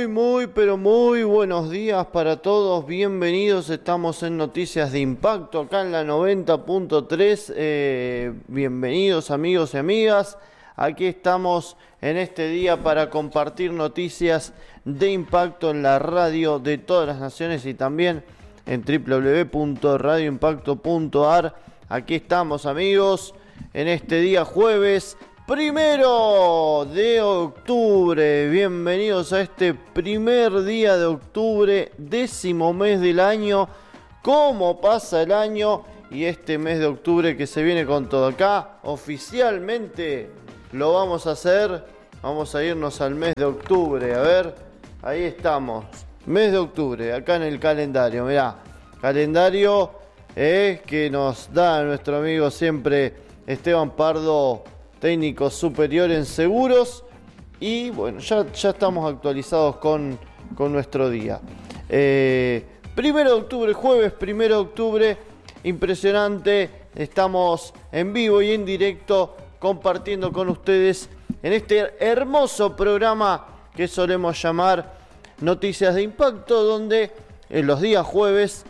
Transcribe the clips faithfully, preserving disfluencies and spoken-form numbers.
Muy, muy, pero muy buenos días para todos. Bienvenidos, estamos en Noticias de Impacto, acá en la noventa punto tres. Eh, bienvenidos amigos y amigas. Aquí estamos en este día para compartir noticias de impacto en la radio de todas las naciones y también en doble u doble u doble u punto radio impacto punto a r. Aquí estamos amigos en este día jueves primero de octubre. Bienvenidos a este primer día de octubre, décimo mes del año. ¿Cómo pasa el año? Y este mes de octubre que se viene con todo acá, oficialmente lo vamos a hacer. Vamos a irnos al mes de octubre. A ver, ahí estamos. Mes de octubre, acá en el calendario. Mirá, calendario eh, que nos da nuestro amigo siempre Esteban Pardo, técnico superior en seguros. Y bueno, ya, ya estamos actualizados con, con nuestro día. Eh, primero de octubre, jueves primero de octubre. Impresionante. Estamos en vivo y en directo compartiendo con ustedes en este hermoso programa que solemos llamar Noticias de Impacto, donde en los días jueves,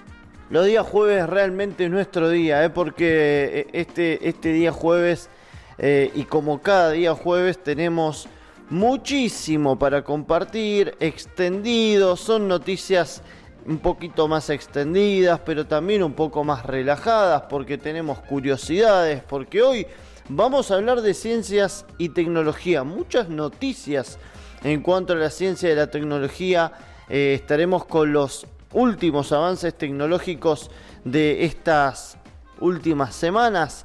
los días jueves realmente es nuestro día, ¿eh? Porque este, este día jueves, eh, y como cada día jueves, tenemos muchísimo para compartir, extendido, son noticias un poquito más extendidas, pero también un poco más relajadas, porque tenemos curiosidades, porque hoy vamos a hablar de ciencias y tecnología, muchas noticias en cuanto a la ciencia y la tecnología. Eh, estaremos con los últimos avances tecnológicos de estas últimas semanas.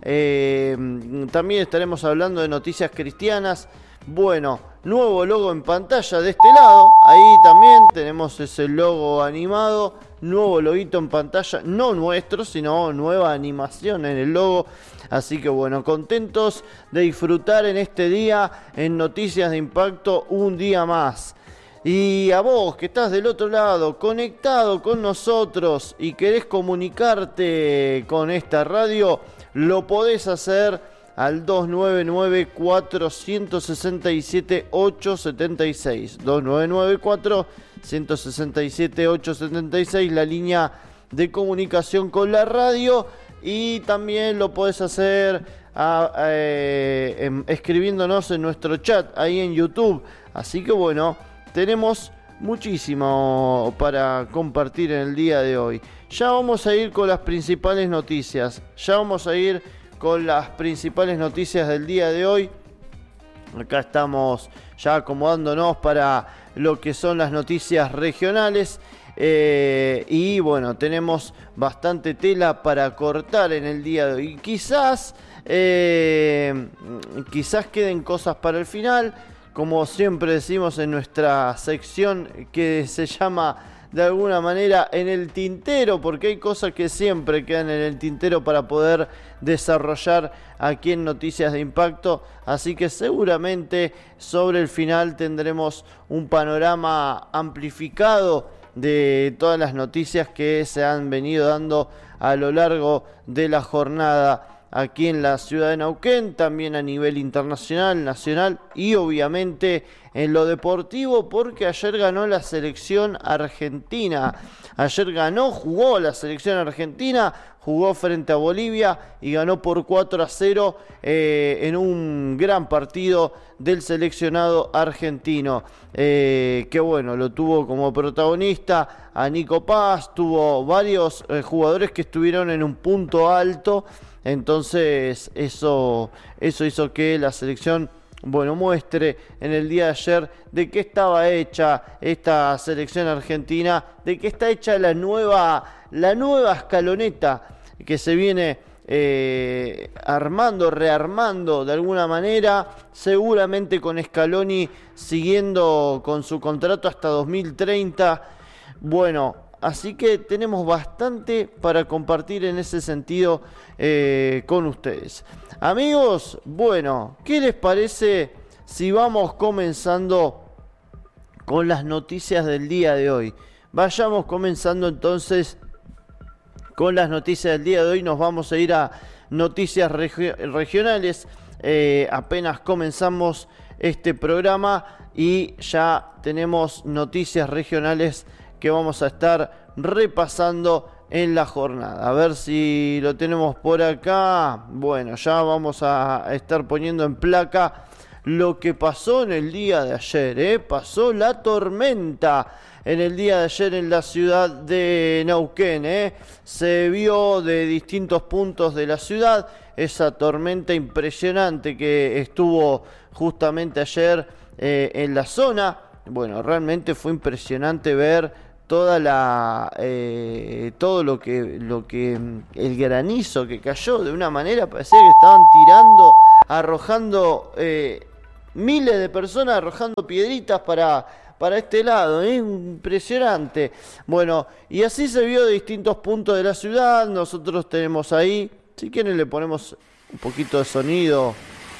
Eh, también estaremos hablando de noticias cristianas. Bueno, nuevo logo en pantalla de este lado. Ahí también tenemos ese logo animado. Nuevo loguito en pantalla, no nuestro, sino nueva animación en el logo. Así que bueno, contentos de disfrutar en este día en Noticias de Impacto un día más. Y a vos que estás del otro lado, conectado con nosotros y querés comunicarte con esta radio, lo podés hacer al dos nueve nueve, cuatro seis siete, ocho siete seis. dos nueve nueve, cuatro seis siete, ocho siete seis, la línea de comunicación con la radio. Y también lo podés hacer a, a, eh, en, escribiéndonos en nuestro chat ahí en YouTube. Así que bueno, tenemos muchísimo para compartir en el día de hoy. Ya vamos a ir con las principales noticias. Ya vamos a ir con las principales noticias del día de hoy. Acá estamos ya acomodándonos para lo que son las noticias regionales. Eh, y bueno, tenemos bastante tela para cortar en el día de hoy. Quizás, eh, quizás queden cosas para el final, como siempre decimos en nuestra sección que se llama de alguna manera en el tintero, porque hay cosas que siempre quedan en el tintero para poder desarrollar aquí en Noticias de Impacto. Así que seguramente sobre el final tendremos un panorama amplificado de todas las noticias que se han venido dando a lo largo de la jornada aquí en la ciudad de Neuquén, también a nivel internacional, nacional y obviamente en lo deportivo, porque ayer ganó la selección argentina. Ayer ganó, jugó la selección argentina, jugó frente a Bolivia y ganó por cuatro a cero eh, en un gran partido del seleccionado argentino. Eh, que bueno, lo tuvo como protagonista a Nico Paz, tuvo varios eh, jugadores que estuvieron en un punto alto. Entonces eso, eso hizo que la selección, bueno, muestre en el día de ayer de qué estaba hecha esta selección argentina, de qué está hecha la nueva, la nueva escaloneta que se viene eh, armando, rearmando de alguna manera, seguramente con Scaloni siguiendo con su contrato hasta dos mil treinta. Bueno, así que tenemos bastante para compartir en ese sentido eh, con ustedes. Amigos, bueno, ¿qué les parece si vamos comenzando con las noticias del día de hoy? Vayamos comenzando entonces con las noticias del día de hoy. Nos vamos a ir a noticias regi- regionales. Eh, apenas comenzamos este programa, y ya tenemos noticias regionales que vamos a estar repasando en la jornada. A ver si lo tenemos por acá. Bueno, ya vamos a estar poniendo en placa lo que pasó en el día de ayer, ¿eh? Pasó la tormenta en el día de ayer en la ciudad de Neuquén, ¿eh? Se vio de distintos puntos de la ciudad esa tormenta impresionante que estuvo justamente ayer eh, en la zona. Bueno, realmente fue impresionante ver toda la eh, todo lo que lo que el granizo que cayó de una manera, parecía que estaban tirando, arrojando eh, miles de personas arrojando piedritas para para este lado, ¿eh? Impresionante. Bueno, y así se vio de distintos puntos de la ciudad. Nosotros tenemos ahí, si quieren le ponemos un poquito de sonido.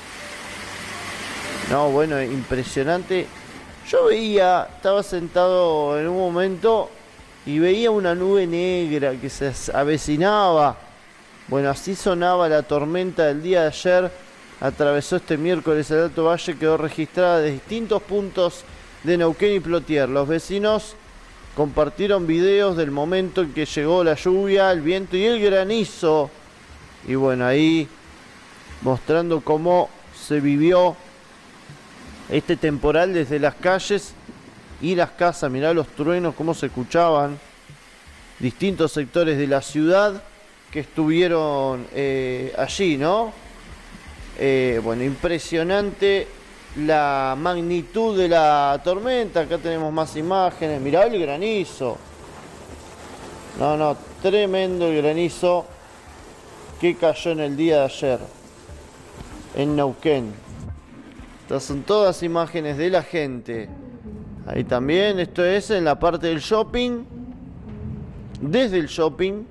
No, bueno, impresionante. Yo veía, estaba sentado en un momento y veía una nube negra que se avecinaba. Bueno, así sonaba la tormenta del día de ayer. Atravesó este miércoles el Alto Valle, quedó registrada de distintos puntos de Neuquén y Plotier. Los vecinos compartieron videos del momento en que llegó la lluvia, el viento y el granizo. Y bueno, ahí mostrando cómo se vivió este temporal desde las calles y las casas. Mirá los truenos, cómo se escuchaban. Distintos sectores de la ciudad que estuvieron eh, allí, ¿no? Eh, bueno, impresionante la magnitud de la tormenta. Acá tenemos más imágenes. Mirá el granizo. No, no, tremendo el granizo que cayó en el día de ayer en Neuquén. Estas son todas imágenes de la gente. Ahí también, esto es en la parte del shopping. Desde el shopping,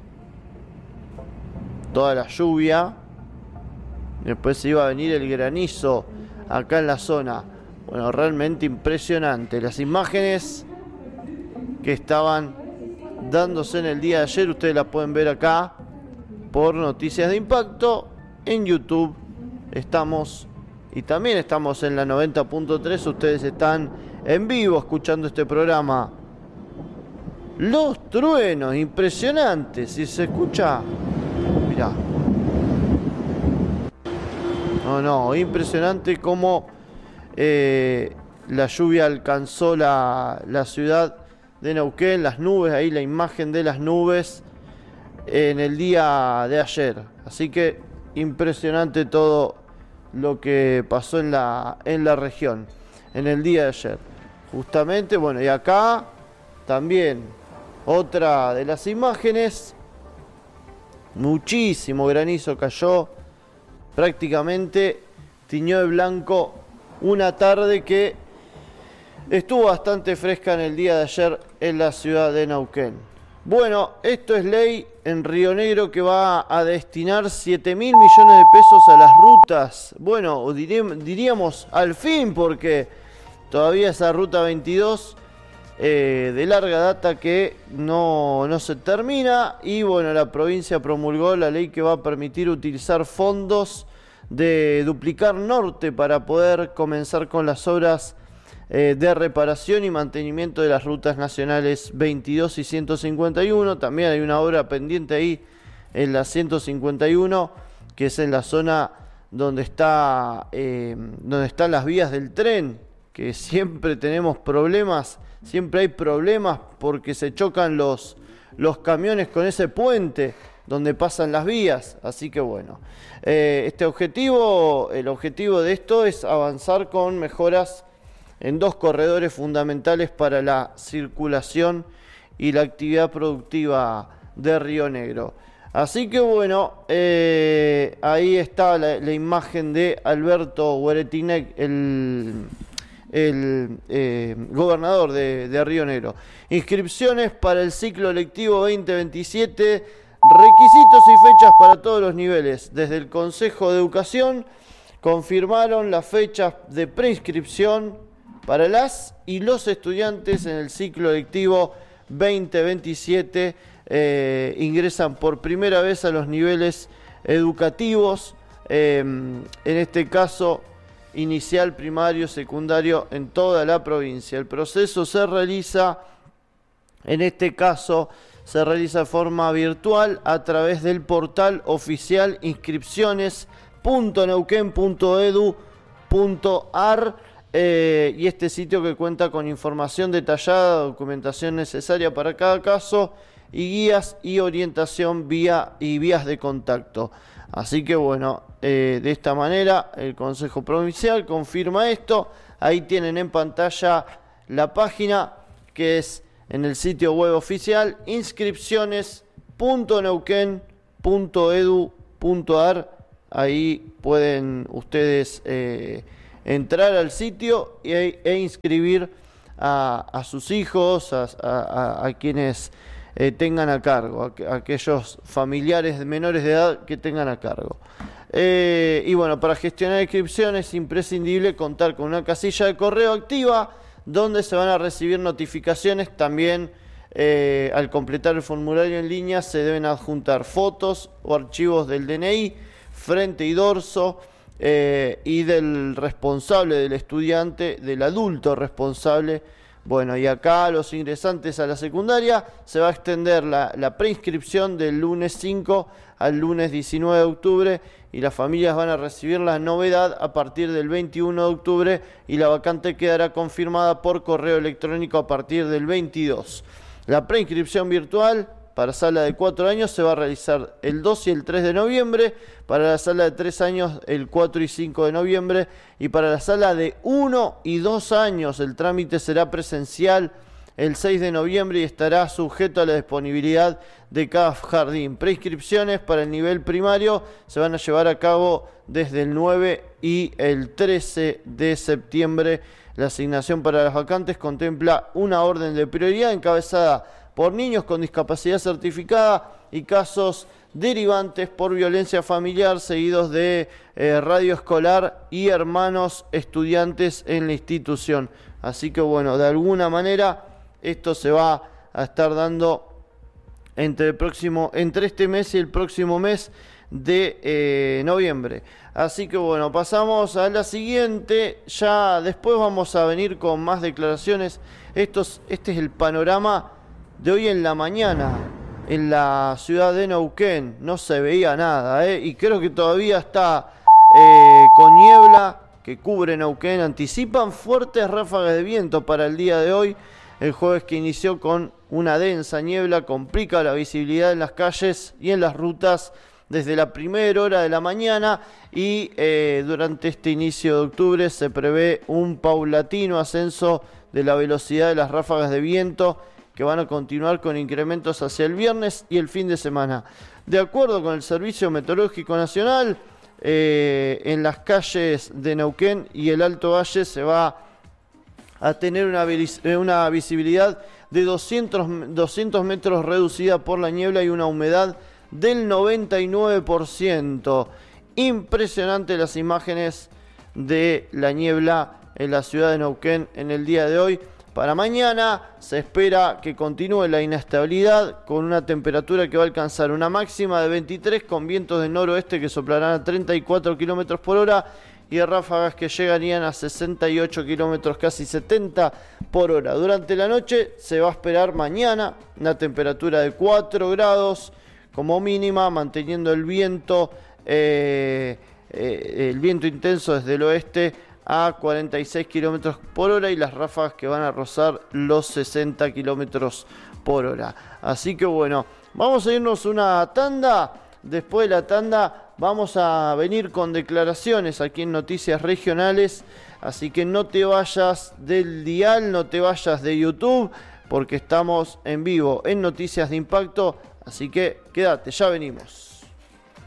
toda la lluvia. Después iba a venir el granizo acá en la zona. Bueno, realmente impresionante. Las imágenes que estaban dándose en el día de ayer, ustedes las pueden ver acá por Noticias de Impacto. En YouTube estamos, y también estamos en la noventa punto tres. Ustedes están en vivo escuchando este programa. Los truenos, impresionantes. Si se escucha, mirá. No, no, impresionante cómo eh, la lluvia alcanzó la, la ciudad de Neuquén, las nubes, ahí la imagen de las nubes en el día de ayer. Así que impresionante todo lo que pasó en la, en la región en el día de ayer. Justamente, bueno, y acá también otra de las imágenes. Muchísimo granizo cayó. Prácticamente tiñó de blanco una tarde que estuvo bastante fresca en el día de ayer en la ciudad de Neuquén. Bueno, esto es ley en Río Negro, que va a destinar siete mil millones de pesos a las rutas. Bueno, diríamos al fin, porque todavía esa ruta veintidós eh, de larga data que no, no se termina. Y bueno, la provincia promulgó la ley que va a permitir utilizar fondos de Duplicar Norte para poder comenzar con las obras eh, de reparación y mantenimiento de las rutas nacionales veintidós y ciento cincuenta y uno. También hay una obra pendiente ahí en la ciento cincuenta y uno, que es en la zona donde está eh, donde están las vías del tren, que siempre tenemos problemas, siempre hay problemas porque se chocan los, los camiones con ese puente donde pasan las vías. Así que bueno, eh, este objetivo, el objetivo de esto es avanzar con mejoras en dos corredores fundamentales para la circulación y la actividad productiva de Río Negro. Así que bueno, eh, ahí está la, la imagen de Alberto Hueretinec, el, el eh, gobernador de, de Río Negro. Inscripciones para el ciclo lectivo veinte veintisiete, requisitos y fechas para todos los niveles. Desde el Consejo de Educación confirmaron las fechas de preinscripción para las y los estudiantes en el ciclo lectivo veinte veintisiete. Eh, ingresan por primera vez a los niveles educativos. Eh, en este caso inicial, primario, secundario en toda la provincia. El proceso se realiza, en este caso, se realiza de forma virtual a través del portal oficial inscripciones punto neuquén punto edu punto ar eh, y este sitio que cuenta con información detallada, documentación necesaria para cada caso y guías y orientación vía y vías de contacto. Así que bueno, eh, de esta manera el Consejo Provincial confirma esto. Ahí tienen en pantalla la página que es en el sitio web oficial inscripciones punto neuquén punto edu punto ar. Ahí pueden ustedes eh, entrar al sitio e, e inscribir a, a sus hijos, a, a, a quienes eh, tengan a cargo, a, a aquellos familiares menores de edad que tengan a cargo. Eh, y bueno, para gestionar inscripciones es imprescindible contar con una casilla de correo activa donde se van a recibir notificaciones. También eh, al completar el formulario en línea se deben adjuntar fotos o archivos del D N I, frente y dorso, eh, y del responsable, del estudiante, del adulto responsable. Bueno, y acá a los ingresantes a la secundaria se va a extender la, la preinscripción del lunes cinco al lunes diecinueve de octubre y las familias van a recibir la novedad a partir del veintiuno de octubre y la vacante quedará confirmada por correo electrónico a partir del veintidós. La preinscripción virtual para sala de cuatro años se va a realizar el dos y el tres de noviembre, para la sala de tres años el cuatro y cinco de noviembre y para la sala de uno y dos años el trámite será presencial el seis de noviembre y estará sujeto a la disponibilidad de cada jardín. Preinscripciones para el nivel primario se van a llevar a cabo desde el nueve y el trece de septiembre. La asignación para las vacantes contempla una orden de prioridad encabezada por niños con discapacidad certificada y casos derivantes por violencia familiar, seguidos de eh, radio escolar y hermanos estudiantes en la institución. Así que bueno, de alguna manera esto se va a estar dando entre el próximo, entre este mes y el próximo mes de eh, noviembre. Así que bueno, pasamos a la siguiente. Ya después vamos a venir con más declaraciones. Estos, este es el panorama de hoy en la mañana en la ciudad de Neuquén. No se veía nada, ¿eh? Y creo que todavía está eh, con niebla que cubre Neuquén. Anticipan fuertes ráfagas de viento para el día de hoy. El jueves, que inició con una densa niebla, complica la visibilidad en las calles y en las rutas desde la primera hora de la mañana y eh, durante este inicio de octubre se prevé un paulatino ascenso de la velocidad de las ráfagas de viento que van a continuar con incrementos hacia el viernes y el fin de semana. De acuerdo con el Servicio Meteorológico Nacional, eh, en las calles de Neuquén y el Alto Valle se va a tener una, una visibilidad de doscientos, doscientos metros reducida por la niebla y una humedad del noventa y nueve por ciento. Impresionante las imágenes de la niebla en la ciudad de Neuquén en el día de hoy. Para mañana se espera que continúe la inestabilidad con una temperatura que va a alcanzar una máxima de veintitrés con vientos del noroeste que soplarán a treinta y cuatro kilómetros por hora y ráfagas que llegarían a sesenta y ocho kilómetros, casi setenta por hora. Durante la noche se va a esperar mañana una temperatura de cuatro grados como mínima, manteniendo el viento, eh, eh, el viento intenso desde el oeste a cuarenta y seis kilómetros por hora y las ráfagas que van a rozar los sesenta kilómetros por hora. Así que bueno, vamos a irnos una tanda. Después de la tanda vamos a venir con declaraciones aquí en Noticias Regionales. Así que no te vayas del dial, no te vayas de YouTube, porque estamos en vivo en Noticias de Impacto. Así que quédate, ya venimos.